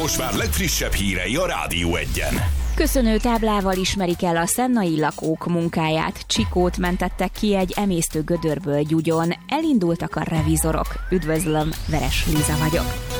Kaposvár legfrissebb hírei a Rádió 1-en. Köszönő táblával ismerik el a szennai lakók munkáját. Csikót mentettek ki egy emésztő gödörből Gyugyon. Elindultak a revizorok. Üdvözlöm, Veres Liza vagyok.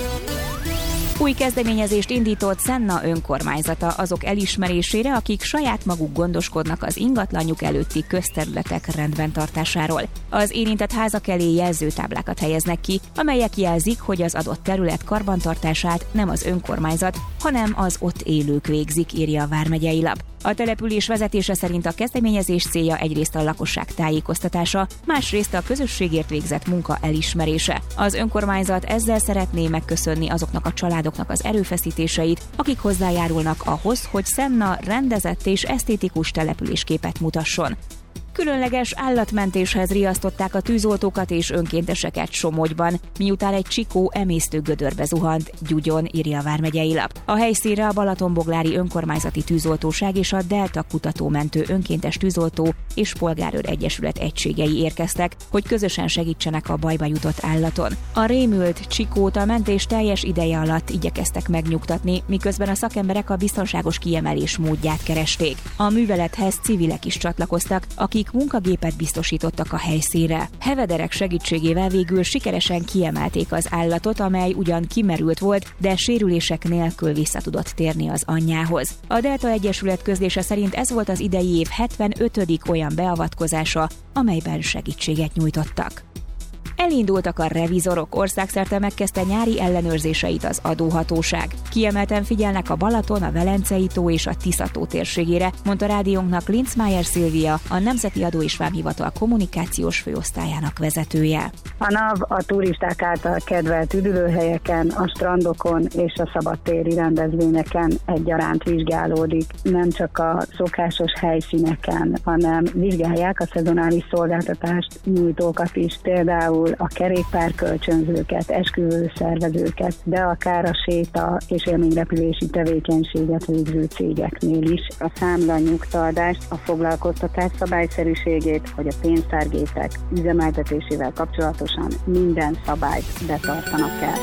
Új kezdeményezést indított Szenna önkormányzata azok elismerésére, akik saját maguk gondoskodnak az ingatlanjuk előtti közterületek rendben tartásáról. Az érintett házak elé jelzőtáblákat helyeznek ki, amelyek jelzik, hogy az adott terület karbantartását nem az önkormányzat, hanem az ott élők végzik, írja a Vármegyei Lap. A település vezetése szerint a kezdeményezés célja egyrészt a lakosság tájékoztatása, másrészt a közösségért végzett munka elismerése. Az önkormányzat ezzel szeretné megköszönni azoknak a családoknak az erőfeszítéseit, akik hozzájárulnak ahhoz, hogy Szenna rendezett és esztétikus településképet mutasson. Különleges állatmentéshez riasztották a tűzoltókat és önkénteseket Somogyban, miután egy csikó emésztő gödörbe zuhant Gyugyon, írja a Vármegyei Lap. A helyszínre a Balatonboglári Önkormányzati Tűzoltóság és a Delta Kutatómentő Önkéntes Tűzoltó és Polgárőr Egyesület egységei érkeztek, hogy közösen segítsenek a bajba jutott állaton. A rémült csikót a mentés teljes ideje alatt igyekeztek megnyugtatni, miközben a szakemberek a biztonságos kiemelés módját keresték. A művelethez civilek is csatlakoztak, akik munkagépet biztosítottak a helyszínre. Hevederek segítségével végül sikeresen kiemelték az állatot, amely ugyan kimerült volt, de sérülések nélkül vissza tudott térni az anyjához. A Delta Egyesület közlése szerint ez volt az idei év 75. olyan beavatkozása, amelyben segítséget nyújtottak. Elindultak a revizorok, országszerte megkezdte nyári ellenőrzéseit az adóhatóság. Kiemelten figyelnek a Balaton, a Velencei tó és a Tisza-tó térségére, mondta rádiónknak Linzmeier Szilvia, a Nemzeti Adó és Vámhivatal kommunikációs főosztályának vezetője. A NAV a turisták által kedvelt üdülőhelyeken, a strandokon és a szabadtéri rendezvényeken egyaránt vizsgálódik. Nem csak a szokásos helyszíneken, hanem vizsgálják a szezonális szolgáltatást nyújtókat is, például a kerékpárkölcsönzőket, esküvőszervezőket, de akár a séta és élményrepülési tevékenységet végző cégeknél is. A számla nyugtaladást, a foglalkoztatás szabályszerűségét, hogy a pénztárgépek üzemeltetésével kapcsolatosan minden szabályt betartanak el.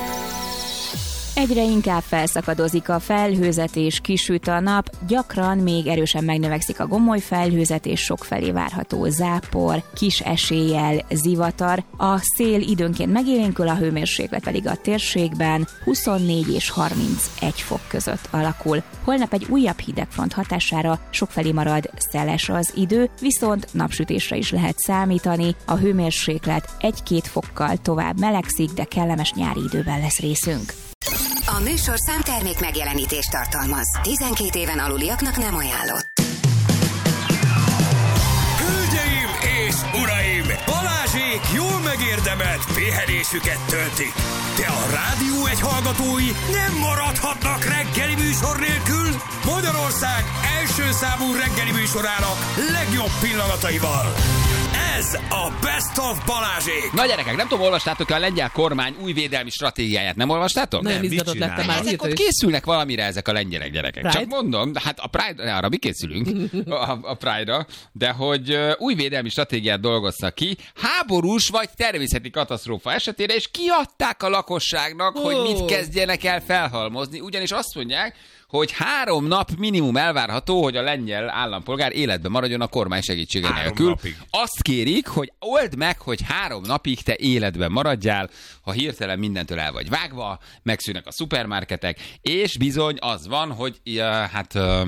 Egyre inkább felszakadozik a felhőzet és kisüt a nap, gyakran még erősen megnövekszik a gomoly felhőzet és sokfelé várható zápor, kis eséllyel zivatar. A szél időnként megélénkül, a hőmérséklet pedig a térségben 24 és 31 fok között alakul. Holnap egy újabb hidegfront hatására sokfelé marad szeles az idő, viszont napsütésre is lehet számítani. A hőmérséklet 1-2 fokkal tovább melegszik, de kellemes nyári időben lesz részünk. A műsor számtermék megjelenítést tartalmaz. 12 éven aluliaknak nem ajánlott. Hölgyeim és uraim! Balázsék jól megérdemelt pihenésüket töltik. De a Rádió 1 hallgatói nem maradhatnak reggeli műsor nélkül. Magyarország első számú reggeli műsorának legjobb pillanataival. Ez a Best of Balázsék! Na gyerekek, nem tudom, olvastátok-e a lengyel kormány új védelmi stratégiáját? Nem olvastátok? Nem izgatott lettem már. Ezek ott készülnek valamire ezek a lengyelek gyerekek. Pride? Csak mondom, hát a Pride, arra mi készülünk, a Pride-ra, de hogy új védelmi stratégiát dolgoztak ki, háborús vagy természeti katasztrófa esetére, és kiadták a lakosságnak, hogy mit kezdjenek el felhalmozni, ugyanis azt mondják, hogy 3 nap minimum elvárható, hogy a lengyel állampolgár életben maradjon a kormány segítsége nélkül. Napig. Azt kérik, hogy old meg, hogy 3 napig te életben maradjál, ha hirtelen mindentől el vagy vágva, megszűnnek a szupermarketek, és bizony az van, hogy